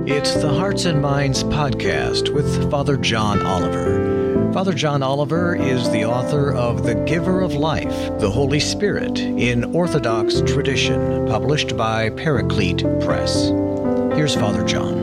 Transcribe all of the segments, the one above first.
It's the Hearts and Minds podcast with Father John Oliver. Father John Oliver is the author of The Giver of Life, the Holy Spirit in Orthodox Tradition, published by Paraclete Press. Here's Father John.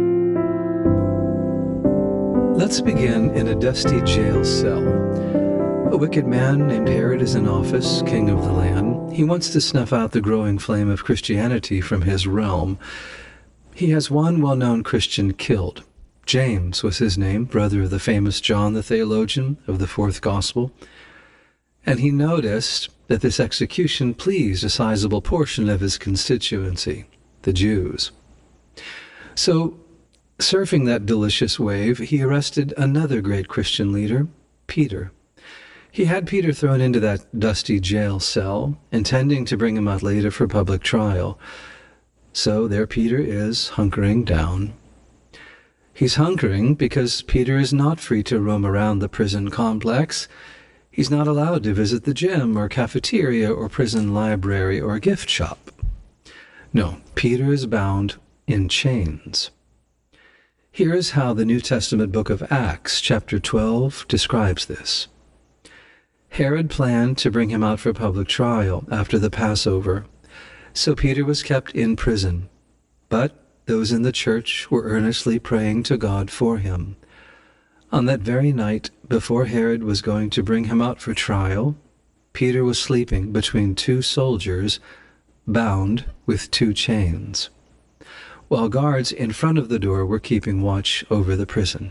Let's begin in a dusty jail cell. A wicked man named Herod is in office, king of the land. He wants to snuff out the growing flame of Christianity from his realm. He has one well-known Christian killed. James was his name, brother of the famous John the theologian of the fourth gospel. And he noticed that this execution pleased a sizable portion of his constituency, the Jews. So, surfing that delicious wave, he arrested another great Christian leader, Peter. He had Peter thrown into that dusty jail cell, intending to bring him out later for public trial. So there Peter is, hunkering down. He's hunkering because Peter is not free to roam around the prison complex. He's not allowed to visit the gym or cafeteria or prison library or gift shop. No, Peter is bound in chains. Here is how the New Testament book of Acts, chapter 12, describes this. Herod planned to bring him out for public trial after the Passover, so Peter was kept in prison. But those in the church were earnestly praying to God for him. On that very night, before Herod was going to bring him out for trial, Peter was sleeping between two soldiers, bound with two chains, while guards in front of the door were keeping watch over the prison.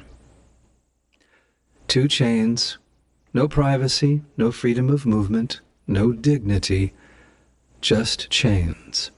Two chains, no privacy, no freedom of movement, no dignity, just chains.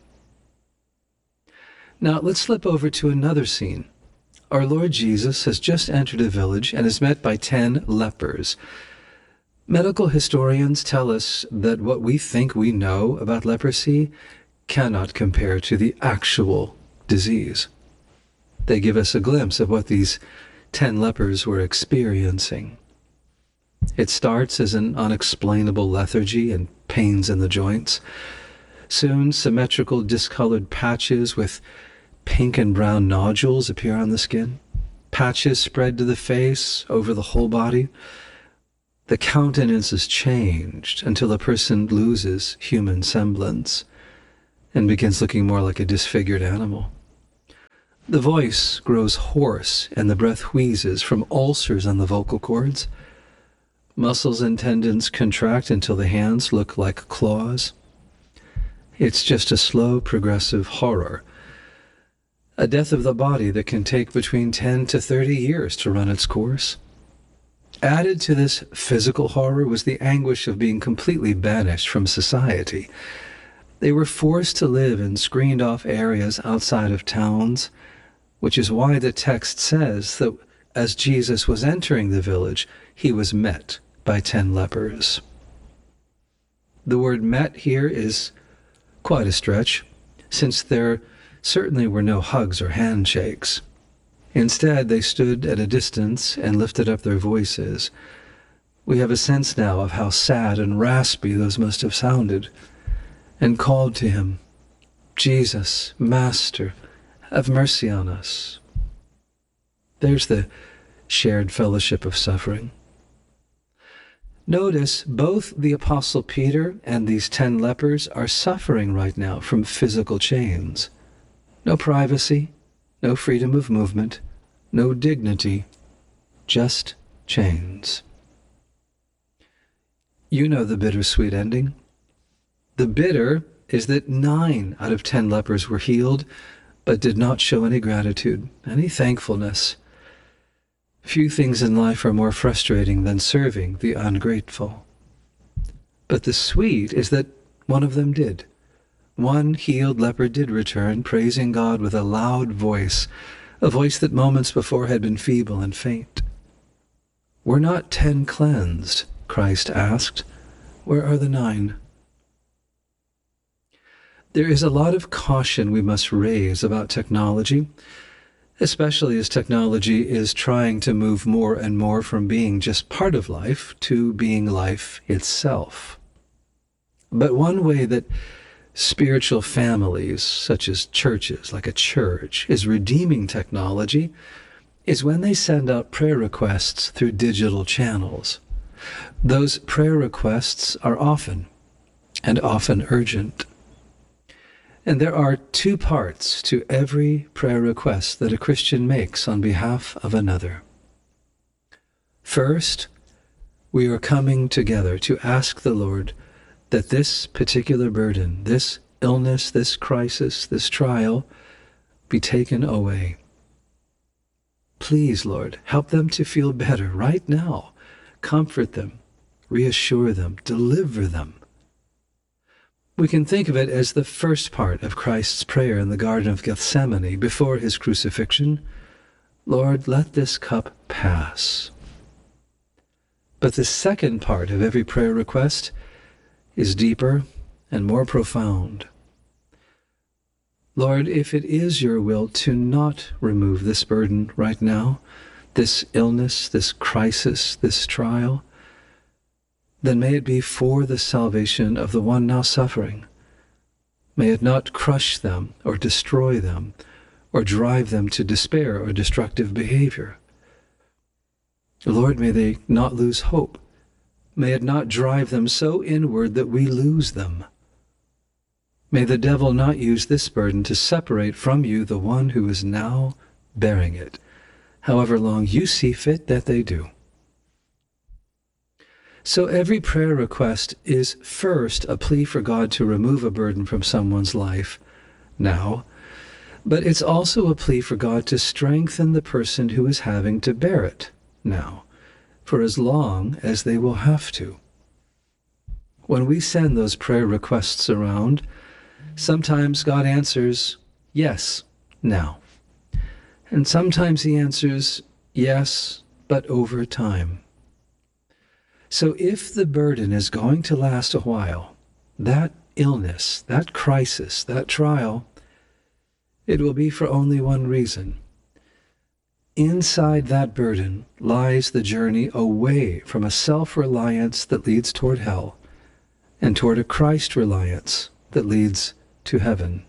Now let's slip over to another scene. Our Lord Jesus has just entered a village and is met by 10 lepers. Medical historians tell us that what we think we know about leprosy cannot compare to the actual disease. They give us a glimpse of what these 10 lepers were experiencing. It starts as an unexplainable lethargy and pains in the joints. Soon, symmetrical discolored patches with pink and brown nodules appear on the skin. Patches spread to the face, over the whole body. The countenance is changed until a person loses human semblance and begins looking more like a disfigured animal. The voice grows hoarse and the breath wheezes from ulcers on the vocal cords. Muscles and tendons contract until the hands look like claws. It's just a slow, progressive horror. A death of the body that can take between 10 to 30 years to run its course. Added to this physical horror was the anguish of being completely banished from society. They were forced to live in screened-off areas outside of towns, which is why the text says that as Jesus was entering the village, he was met by 10 lepers. The word met here is quite a stretch, since there certainly were no hugs or handshakes. Instead, they stood at a distance and lifted up their voices. We have a sense now of how sad and raspy those must have sounded, and called to him, "Jesus, Master, have mercy on us." There's the shared fellowship of suffering. Notice both the Apostle Peter and these 10 lepers are suffering right now from physical chains. No privacy, no freedom of movement, no dignity, just chains. You know the bittersweet ending. The bitter is that 9 out of 10 lepers were healed, but did not show any gratitude, any thankfulness. Few things in life are more frustrating than serving the ungrateful. But the sweet is that one of them did. One healed leper did return, praising God with a loud voice, a voice that moments before had been feeble and faint. "Were not 10 cleansed?" Christ asked. "Where are the 9? There is a lot of caution we must raise about technology, especially as technology is trying to move more and more from being just part of life to being life itself. But one way that spiritual families, such as churches, like a church, is redeeming technology, is when they send out prayer requests through digital channels. Those prayer requests are often urgent. And there are two parts to every prayer request that a Christian makes on behalf of another. First, we are coming together to ask the Lord that this particular burden, this illness, this crisis, this trial, be taken away. Please, Lord, help them to feel better right now. Comfort them, reassure them, deliver them. We can think of it as the first part of Christ's prayer in the Garden of Gethsemane before his crucifixion. Lord, let this cup pass. But the second part of every prayer request is deeper and more profound. Lord, if it is your will to not remove this burden right now, this illness, this crisis, this trial, then may it be for the salvation of the one now suffering. May it not crush them or destroy them or drive them to despair or destructive behavior. Lord, may they not lose hope. May it not drive them so inward that we lose them. May the devil not use this burden to separate from you the one who is now bearing it, however long you see fit that they do. So every prayer request is first a plea for God to remove a burden from someone's life now, but it's also a plea for God to strengthen the person who is having to bear it now, for as long as they will have to. When we send those prayer requests around, sometimes God answers, yes, now. And sometimes he answers, yes, but over time. So if the burden is going to last a while, that illness, that crisis, that trial, it will be for only one reason. Inside that burden lies the journey away from a self-reliance that leads toward hell and toward a Christ-reliance that leads to heaven.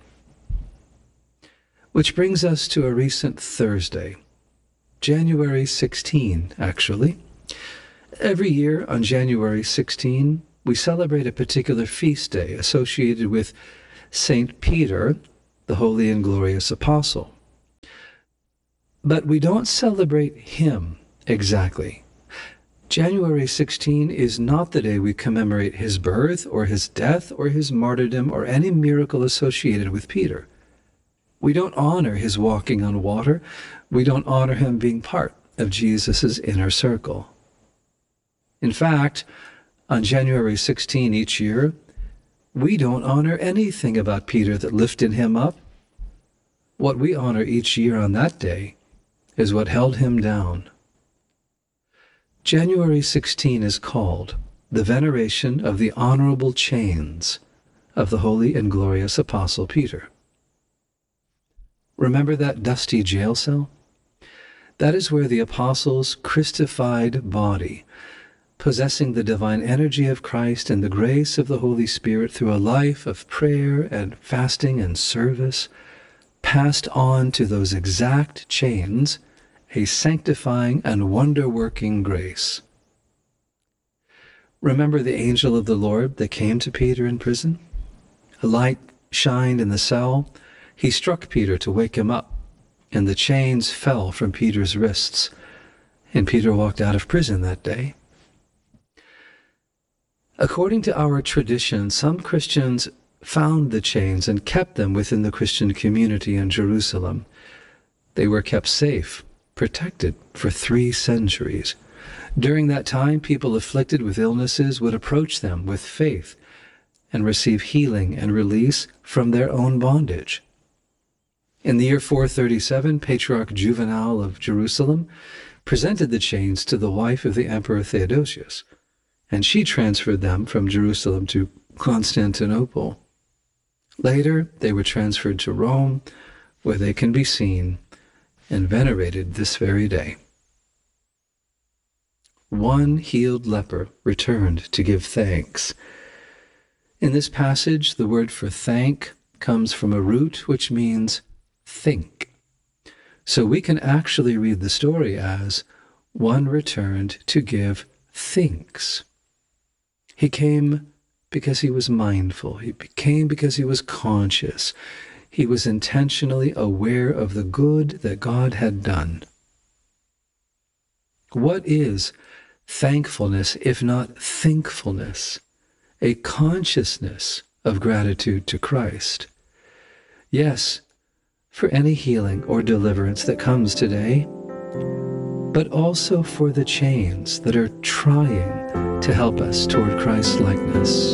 Which brings us to a recent Thursday, January 16, actually. Every year on January 16, we celebrate a particular feast day associated with St. Peter, the holy and glorious apostle. But we don't celebrate him exactly. January 16 is not the day we commemorate his birth or his death or his martyrdom or any miracle associated with Peter. We don't honor his walking on water. We don't honor him being part of Jesus' inner circle. In fact, on January 16 each year, we don't honor anything about Peter that lifted him up. What we honor each year on that day is what held him down. January 16 is called the veneration of the honorable chains of the holy and glorious Apostle Peter. Remember that dusty jail cell? That is where the Apostle's Christified body, possessing the divine energy of Christ and the grace of the Holy Spirit through a life of prayer and fasting and service, passed on to those exact chains a sanctifying and wonder-working grace. Remember the angel of the Lord that came to Peter in prison? A light shined in the cell. He struck Peter to wake him up, and the chains fell from Peter's wrists, and Peter walked out of prison that day. According to our tradition, some Christians found the chains and kept them within the Christian community in Jerusalem. They were kept safe, protected for 3 centuries. During that time, people afflicted with illnesses would approach them with faith and receive healing and release from their own bondage. In the year 437, Patriarch Juvenal of Jerusalem presented the chains to the wife of the Emperor Theodosius, and she transferred them from Jerusalem to Constantinople. Later, they were transferred to Rome, where they can be seen and venerated this very day. One healed leper returned to give thanks. In this passage, the word for thank comes from a root which means think. So we can actually read the story as one returned to give thanks. He came because he was mindful. He came because he was conscious. He was intentionally aware of the good that God had done. What is thankfulness if not thankfulness? A consciousness of gratitude to Christ. Yes, for any healing or deliverance that comes today, but also for the chains that are trying to help us toward Christ-likeness.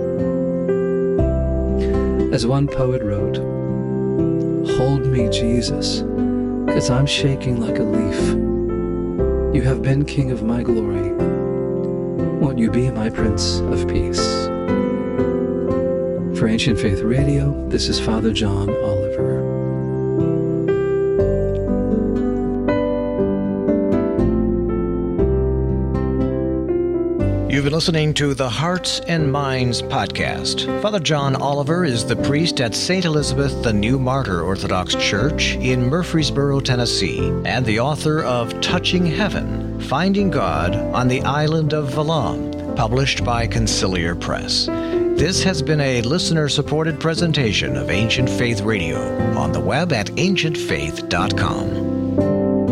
As one poet wrote, "Hold me, Jesus, 'cause I'm shaking like a leaf. You have been King of my glory. Won't you be my Prince of Peace?" For Ancient Faith Radio, this is Father John Oliver. You've been listening to the Hearts and Minds podcast. Father John Oliver is the priest at St. Elizabeth the New Martyr Orthodox Church in Murfreesboro, Tennessee, and the author of Touching Heaven, Finding God on the Island of Valum, published by Conciliar Press. This has been a listener-supported presentation of Ancient Faith Radio on the web at ancientfaith.com.